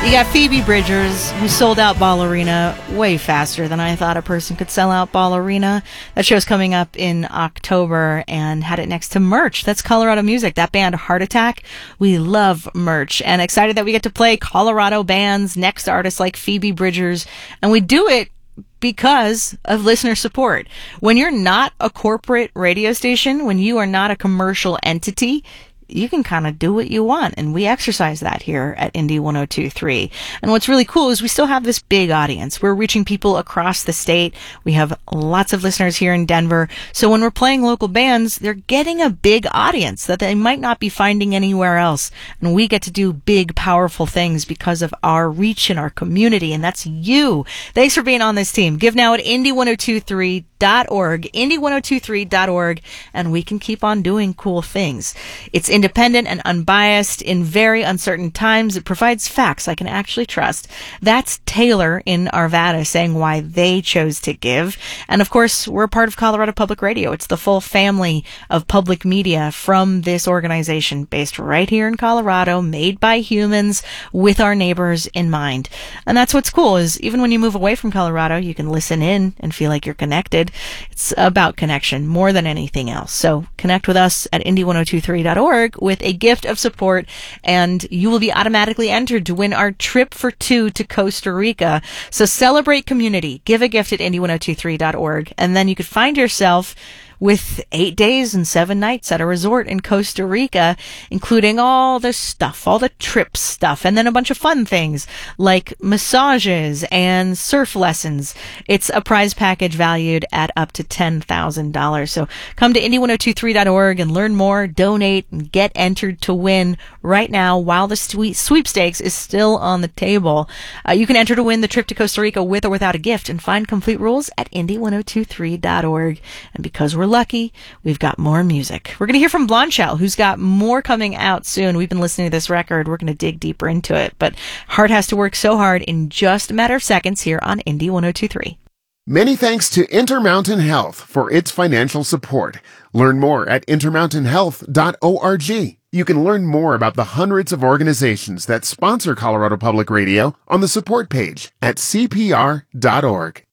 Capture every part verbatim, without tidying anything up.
You got Phoebe Bridgers, who sold out Ball Arena way faster than I thought a person could sell out Ball Arena. That show's coming up in October and had it next to Merch. That's Colorado music. That band, Heart Attack. We love Merch and excited that we get to play Colorado bands, next artists like Phoebe Bridgers. And we do it because of listener support. When you're not a corporate radio station, when you are not a commercial entity, you can kind of do what you want. And we exercise that here at Indy one oh two point three. And what's really cool is we still have this big audience. We're reaching people across the state. We have lots of listeners here in Denver. So when we're playing local bands, they're getting a big audience that they might not be finding anywhere else. And we get to do big, powerful things because of our reach in our community. And that's you. Thanks for being on this team. Give now at Indy one oh two point three dot org, Indy one oh two point three dot org, and we can keep on doing cool things. It's independent and unbiased in very uncertain times. It provides facts I can actually trust. That's Taylor in Arvada saying why they chose to give. And of course, we're part of Colorado Public Radio. It's the full family of public media from this organization based right here in Colorado, made by humans with our neighbors in mind. And that's what's cool is even when you move away from Colorado, you can listen in and feel like you're connected. It's about connection more than anything else. So connect with us at Indy one oh two point three dot org with a gift of support, and you will be automatically entered to win our trip for two to Costa Rica. So celebrate community. Give a gift at Indy one oh two point three dot org, and then you could find yourself with eight days and seven nights at a resort in Costa Rica, including all the stuff, all the trip stuff, and then a bunch of fun things like massages and surf lessons. It's a prize package valued at up to ten thousand dollars. So come to Indy one oh two point three dot org and learn more, donate, and get entered to win right now while the sweet sweepstakes is still on the table. Uh, you can enter to win the trip to Costa Rica with or without a gift, and find complete rules at Indy one oh two point three dot org. And because we're lucky, we've got more music. We're going to hear from Blondshell, who's got more coming out soon. We've been listening to this record. We're going to dig deeper into it. But Heart Has to Work So Hard in just a matter of seconds here on Indy one oh two point three. Many thanks to Intermountain Health for its financial support. Learn more at intermountain health dot org. You can learn more about the hundreds of organizations that sponsor Colorado Public Radio on the support page at c p r dot org.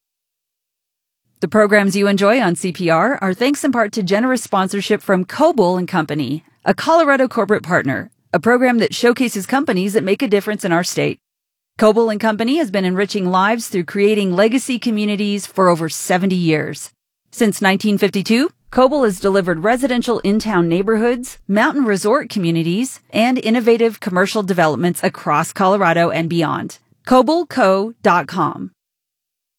The programs you enjoy on C P R are thanks in part to generous sponsorship from Coble and Company, a Colorado corporate partner, a program that showcases companies that make a difference in our state. Coble and Company has been enriching lives through creating legacy communities for over seventy years. Since nineteen fifty-two, Coble has delivered residential in-town neighborhoods, mountain resort communities, and innovative commercial developments across Colorado and beyond. coble co dot com.